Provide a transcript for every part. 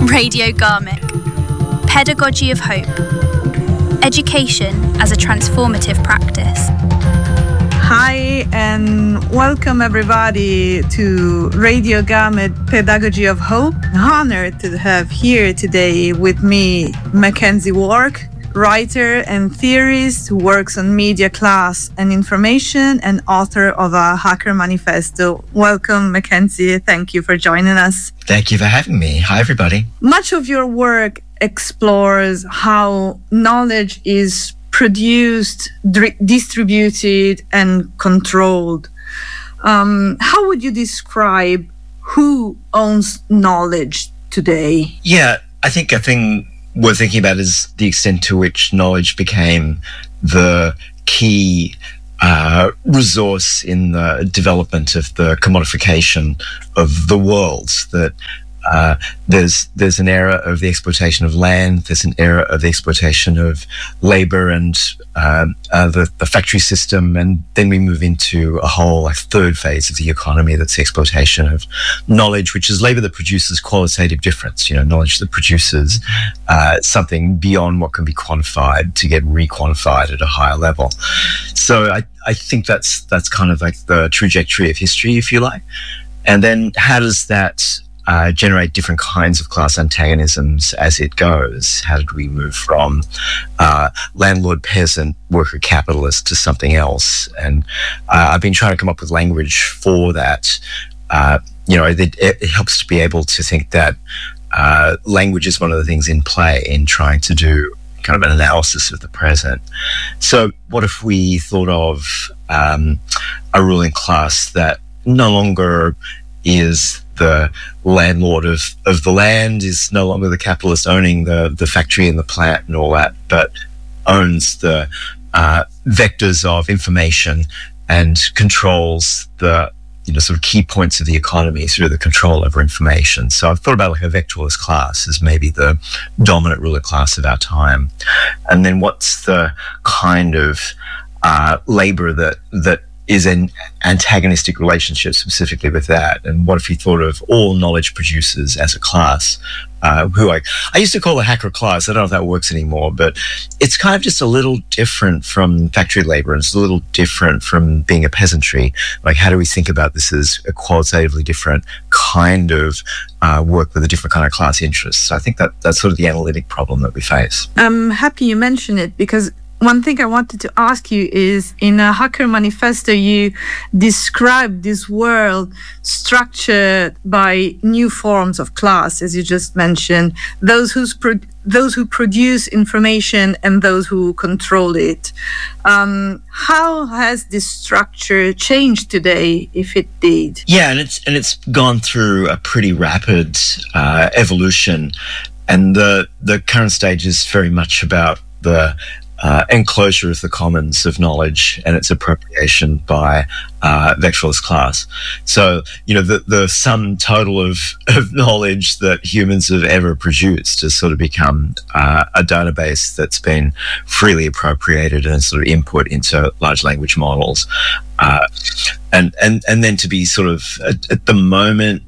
Radio Garmick. Pedagogy of Hope. Education as a transformative practice. Hi and welcome everybody to Radio Garmick Pedagogy of Hope. Honored to have here today with me Mackenzie Wark, writer and theorist who works on media, class and information and author of a Hacker Manifesto. Welcome Mackenzie, thank you for joining us. Thank you for having me. Hi everybody. Much of your work explores how knowledge is produced, distributed, and controlled. How would you describe who owns knowledge today? Yeah, I think a thing we're thinking about is the extent to which knowledge became the key resource in the development of the commodification of the world. That there's an era of the exploitation of land, there's an era of the exploitation of labor and the factory system, and then we move into a whole third phase of the economy that's the exploitation of knowledge, which is labor that produces qualitative difference, knowledge that produces something beyond what can be quantified to get re-quantified at a higher level. So I think that's kind of like the trajectory of history, if you like. And then how does that generate different kinds of class antagonisms as it goes? How did we move from landlord, peasant, worker, capitalist to something else? And I've been trying to come up with language for that. It helps to be able to think that language is one of the things in play in trying to do kind of an analysis of the present. So what if we thought of a ruling class that no longer is the landlord of the land, is no longer the capitalist owning the factory and the plant and all that, but owns the vectors of information and controls the sort of key points of the economy through the control over information. So I've thought about like a vectorless class as maybe the dominant ruler class of our time. And then what's the kind of labor that is an antagonistic relationship specifically with that? And what if you thought of all knowledge producers as a class, who I used to call a hacker class. I don't know if that works anymore, but it's kind of just a little different from factory labor, and it's a little different from being a peasantry. Like, how do we think about this as a qualitatively different kind of work with a different kind of class interests? So I think that's sort of the analytic problem that we face. I'm happy you mentioned it, because one thing I wanted to ask you is, in a Hacker Manifesto, you describe this world structured by new forms of class, as you just mentioned, those who produce information and those who control it. How has this structure changed today, if it did? Yeah, and it's gone through a pretty rapid evolution, and the current stage is very much about the enclosure of the commons of knowledge and its appropriation by vectorless class. So, the sum total of knowledge that humans have ever produced has sort of become a database that's been freely appropriated and sort of input into large language models. And then to be sort of at the moment,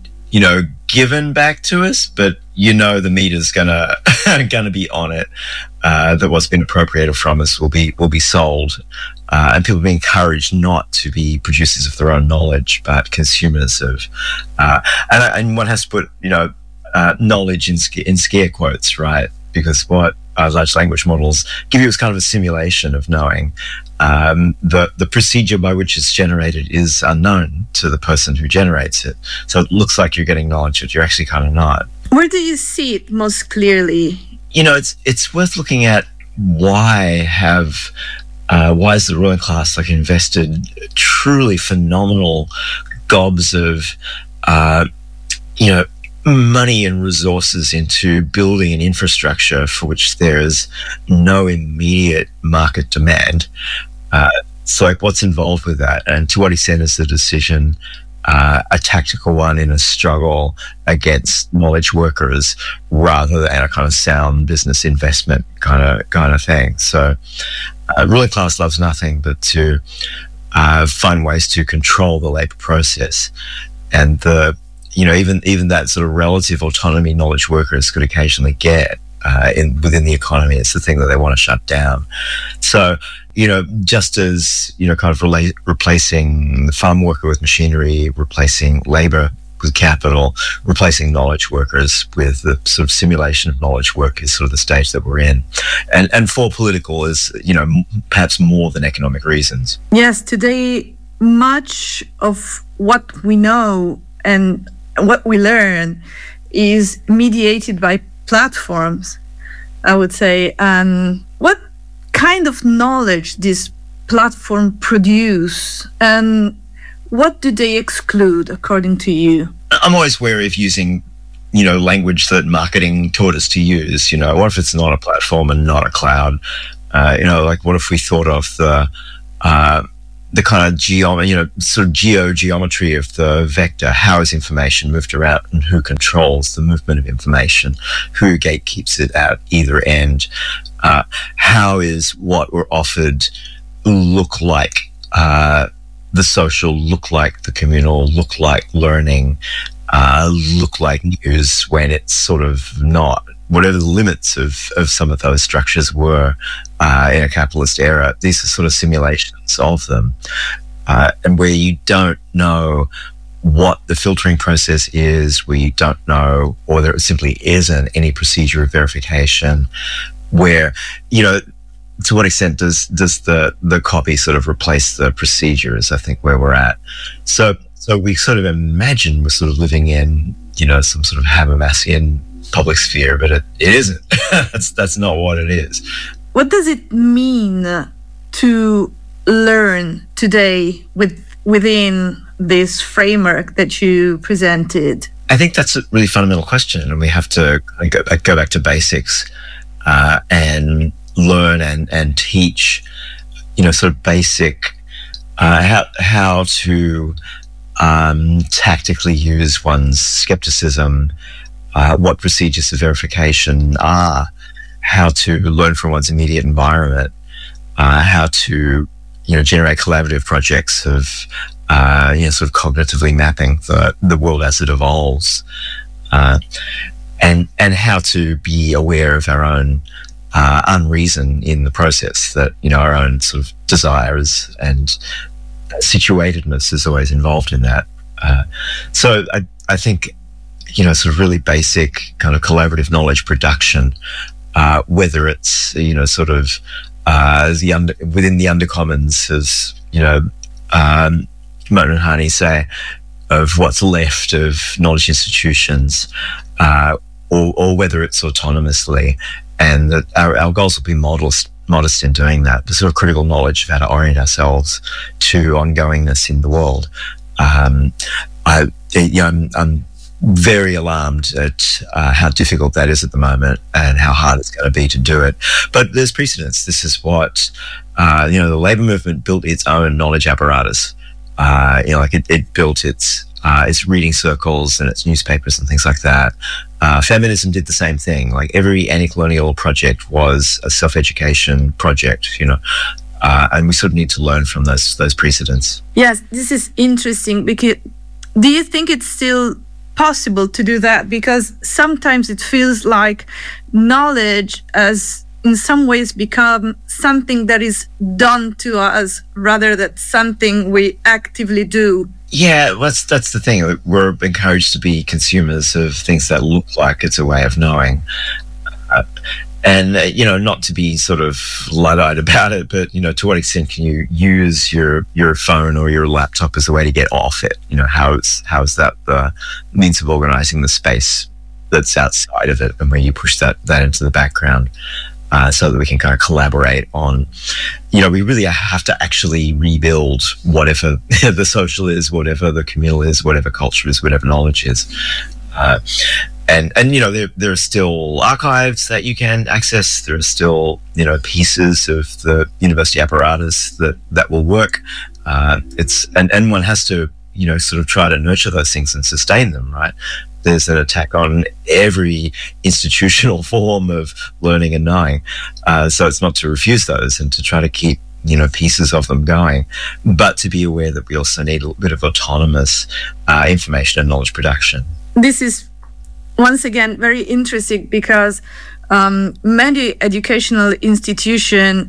given back to us, but the meter's gonna be on it, that what's been appropriated from us will be sold, and people be encouraged not to be producers of their own knowledge, but consumers of, and one has to put knowledge in scare quotes, right? Because what large language models give you is kind of a simulation of knowing. The procedure by which it's generated is unknown to the person who generates it. So it looks like you're getting knowledge, but you're actually kind of not. Where do you see it most clearly? It's worth looking at why is the ruling class invested truly phenomenal gobs of money and resources into building an infrastructure for which there is no immediate market demand. So what's involved with that, and to what extent is the decision a tactical one in a struggle against knowledge workers rather than a kind of sound business investment kind of thing? So ruling class loves nothing but to find ways to control the labor process, and the even that sort of relative autonomy knowledge workers could occasionally get within the economy, it's the thing that they want to shut down. So, just as, kind of replacing the farm worker with machinery, replacing labor with capital, replacing knowledge workers with the sort of simulation of knowledge work is sort of the stage that we're in. And for political is, perhaps more than economic reasons. Yes, today, much of what we know and what we learn is mediated by platforms, I would say. And what kind of knowledge this platform produce, and what do they exclude, according to you? I'm always wary of using, language that marketing taught us to use. What if it's not a platform and not a cloud? What if we thought of the kind of geometry of the vector? How is information moved around, and who controls the movement of information? Who gatekeeps it at either end? How is what we're offered look like the social, look like the communal, look like learning, look like news, when it's sort of not? Whatever the limits of some of those structures were in a capitalist era, these are sort of simulations of them. And where you don't know what the filtering process is, where you don't know, or there simply isn't any procedure of verification, where, to what extent does the copy sort of replace the procedure is, I think, where we're at. So we sort of imagine we're sort of living in, some sort of Habermasian public sphere, but it isn't. That's not what it is. What does it mean to learn today within this framework that you presented? I think that's a really fundamental question, and we have to go back to basics and learn and teach, sort of basic how to tactically use one's skepticism, what procedures of verification are, how to learn from one's immediate environment, how to generate collaborative projects of sort of cognitively mapping the world as it evolves, and how to be aware of our own unreason in the process, that our own sort of desires and situatedness is always involved in that. So I think sort of really basic kind of collaborative knowledge production, whether it's sort of within the undercommons, as Moten and Hani say, of what's left of knowledge institutions, or whether it's autonomously, and that our goals will be modest in doing that. The sort of critical knowledge of how to orient ourselves to ongoingness in the world. I'm very alarmed at how difficult that is at the moment, and how hard it's going to be to do it. But there's precedence. This is what the labor movement built its own knowledge apparatus. It built its reading circles and its newspapers and things like that. Feminism did the same thing. Like, every anti-colonial project was a self-education project, and we sort of need to learn from those precedents. Yes, this is interesting, because do you think it's still possible to do that? Because sometimes it feels like knowledge has in some ways become something that is done to us rather than something we actively do. Yeah, that's the thing. We're encouraged to be consumers of things that look like it's a way of knowing. And, not to be sort of Luddite about it, but, to what extent can you use your phone or your laptop as a way to get off it? How is that the means of organizing the space that's outside of it, and where you push that into the background, so that we can kind of collaborate on, we really have to actually rebuild whatever the social is, whatever the communal is, whatever culture is, whatever knowledge is. And there are still archives that you can access. There are still, pieces of the university apparatus that will work. And one has to, sort of try to nurture those things and sustain them, right? There's an attack on every institutional form of learning and knowing. So it's not to refuse those, and to try to keep pieces of them going, but to be aware that we also need a bit of autonomous information and knowledge production. This is once again very interesting because many educational institutions,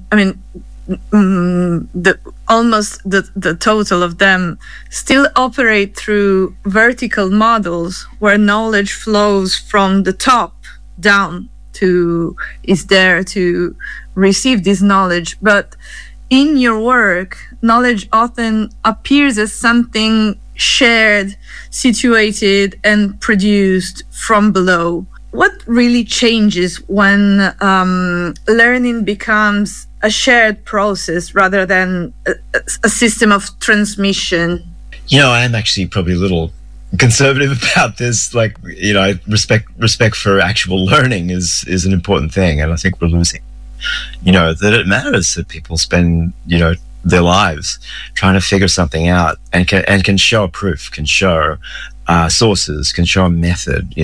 the total of them still operate through vertical models where knowledge flows from the top down is there to receive this knowledge. But in your work, knowledge often appears as something shared, situated, and produced from below. What really changes when learning becomes a shared process rather than a system of transmission? I am actually probably a little conservative about this. Respect for actual learning is an important thing, and I think we're losing. That it matters that people spend their lives trying to figure something out and can show a proof, can show sources, can show a method.